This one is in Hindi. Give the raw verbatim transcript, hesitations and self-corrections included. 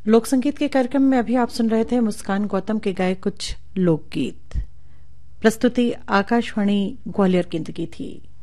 लोक संगीत के कार्यक्रम में अभी आप सुन रहे थे मुस्कान गौतम के गाए कुछ लोकगीत। प्रस्तुति आकाशवाणी ग्वालियर केंद्र की थी।